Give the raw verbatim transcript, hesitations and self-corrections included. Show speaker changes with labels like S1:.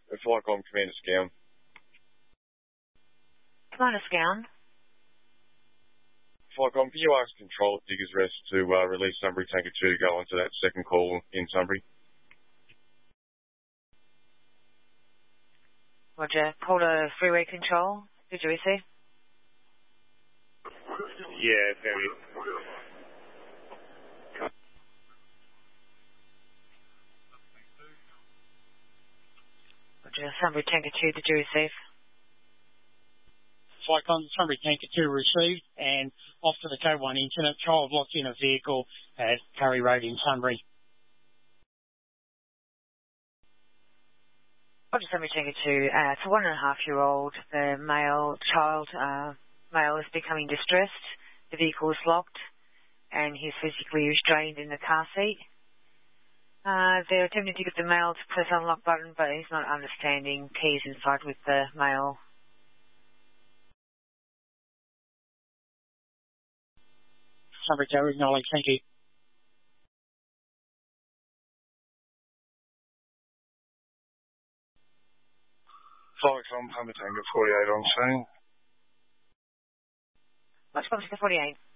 S1: Flycom Commander Scown.
S2: Commander Scown.
S1: Flycom, can you ask Control at Diggers Rest to uh, release Sunbury Tanker two to go onto that second call in Sunbury?
S2: Roger. Call to freeway control. Did you receive?
S3: Yeah, very.
S2: Roger. Sunbury Tanker two, did you receive?
S4: Flycom, Sunbury Tanker two received, and off to the code one incident. Child locked in a vehicle at Curry Road in Sunbury.
S2: Roger, Sunbury Tanker two. Uh, it's a one and a half year old. The male child, uh, male is becoming distressed. The vehicle is locked, and he's physically restrained in the car seat. Uh, they're attempting to get the male to press the unlock button, but he's not understanding. Keys inside with the male.
S4: Sunbury Tanker acknowledged. Thank you.
S1: Flycom Sunbury Tanker forty-eight on scene.
S2: Much forty-eight.